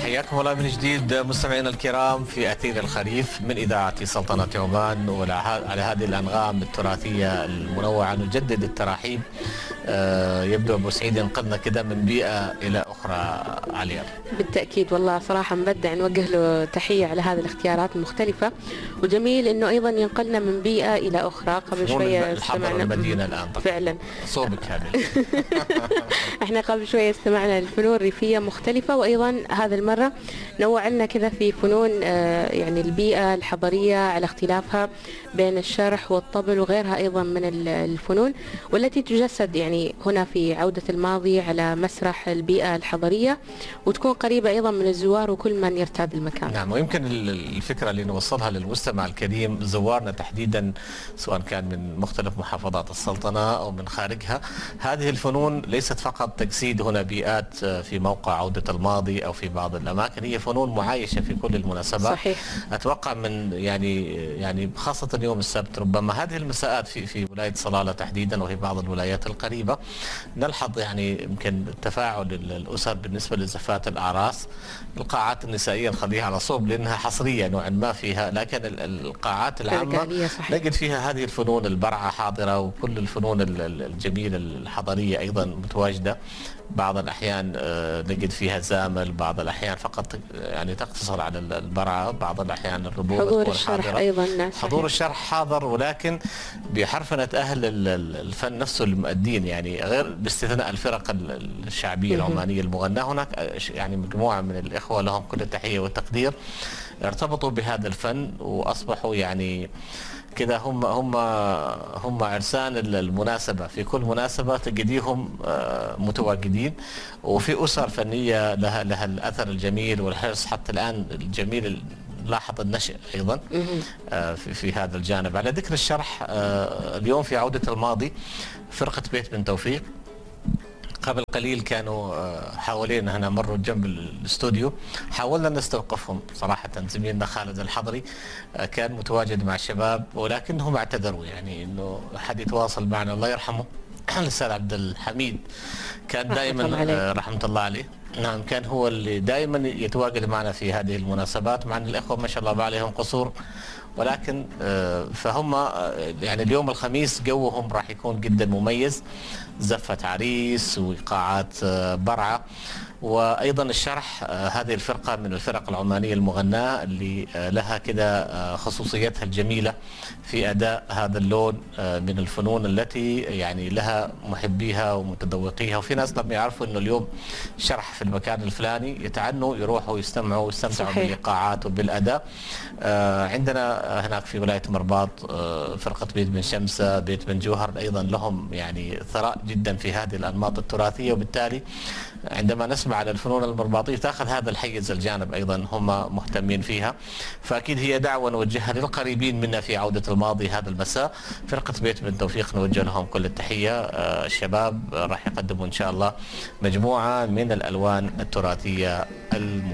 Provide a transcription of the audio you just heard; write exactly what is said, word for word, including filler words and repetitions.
حياكم الله من جديد مستمعينا الكرام في أثير الخريف من إذاعة سلطنة عمان، وعلى هذه الأنغام التراثية المنوعة نجدد الترحيب. آه، يبدو أبو سعيد ينقلنا كده من بيئة إلى أخرى عليا. بالتأكيد والله صراحة مبدع، نوجه له تحية على هذه الاختيارات المختلفة، وجميل إنه أيضا ينقلنا من بيئة إلى أخرى. قبل شوية استمعنا المدينة الآن فعلا صوبك هذا احنا قبل شوية استمعنا لفنون ريفية مختلفة، وأيضا هذا المرة نوع لنا كذا في فنون آه يعني البيئة الحضرية على اختلافها بين الشرح والطبل وغيرها أيضا من الفنون، والتي تجسد يعني هنا في عودة الماضي على مسرح البيئة الحضرية، وتكون قريبة أيضا من الزوار وكل من يرتاد المكان. نعم، ويمكن الفكرة اللي نوصلها للمستمع الكريم زوارنا تحديدا سواء كان من مختلف محافظات السلطنة أو من خارجها، هذه الفنون ليست فقط تجسيد هنا بيئات في موقع عودة الماضي أو في بعض الأماكن، هي فنون معايشة في كل المناسبات. صحيح. أتوقع من يعني يعني خاصة يوم السبت ربما هذه المساءات في في ولاية صلالة تحديدا وفي بعض الولايات القريبة نلحظ يعني يمكن تفاعل الأسر بالنسبة لزفات الأعراس. القاعات النسائية نخليها على صوب لأنها حصرية نوعا ما فيها، لكن القاعات العامة نجد فيها هذه الفنون البرعة حاضرة، وكل الفنون الجميلة الحضرية أيضا متواجدة. بعض الأحيان نجد فيها زامل، بعض الأحيان فقط يعني تقتصر على البرعة، بعض الأحيان الربوع حضور الشرح حاضرة. أيضا حضور الشرح حاضر، ولكن بحرفنة أهل الفن نفسه المؤدين، يعني غير باستثناء الفرق الشعبية العمانية المغناة. هناك يعني مجموعة من الإخوة لهم كل التحية والتقدير ارتبطوا بهذا الفن وأصبحوا يعني كده هم هم هم عرسان المناسبة، في كل مناسبة تجديهم متواجدين، وفي أسر فنية لها لها الأثر الجميل والحرص حتى الآن الجميل. لاحظ النشء أيضا في, في هذا الجانب. على ذكر الشرح، اليوم في عودة الماضي فرقة بيت بن توفيق قبل قليل كانوا حوالين هنا مروا جنب الاستوديو، حاولنا نستوقفهم صراحة. زميلنا خالد الحضري كان متواجد مع الشباب ولكنهم اعتذروا، يعني انه حد يتواصل معنا الله يرحمه الاستاذ عبد الحميد كان دائما رحمة الله عليه. نعم، كان هو اللي دائما يتواجد معنا في هذه المناسبات، مع ان الاخوه ما شاء الله ما عليهم قصور، ولكن فهم يعني اليوم الخميس جوهم راح يكون جدا مميز، زفة عريس وإيقاعات برعة، وأيضا الشرح. هذه الفرقة من الفرق العمانية المغناة اللي لها كده خصوصيتها الجميلة في أداء هذا اللون من الفنون التي يعني لها محبيها ومتذوقيها. وفي ناس لما يعرفوا أنه اليوم شرح في المكان الفلاني يتعنوا يروحوا يستمعوا ويستمتعوا بالإيقاعات وبالأداء. عندنا هناك في ولاية مرباط فرقة بيت بن شمسة، بيت بن جوهر أيضا لهم يعني ثراء جدا في هذه الأنماط التراثية، وبالتالي عندما نسمع على الفنون المرباطية تأخذ هذا الحيز الجانب أيضا هم مهتمين فيها. فأكيد هي دعوة نوجهها للقريبين منا في عودة الماضي هذا المساء. فرقة بيت بن توفيق نوجه لهم كل التحية. الشباب راح يقدموا إن شاء الله مجموعة من الألوان التراثية الم